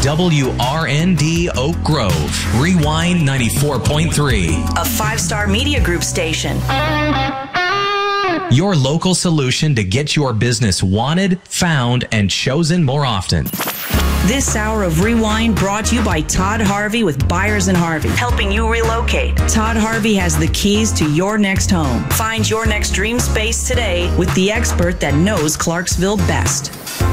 WRND Oak Grove, Rewind 94.3. A 5-star media group station. Your local solution to get your business wanted, found, and chosen more often. This hour of Rewind brought to you by Todd Harvey with Byers and Harvey, helping you relocate. Todd Harvey has the keys to your next home. Find your next dream space today with the expert that knows Clarksville best.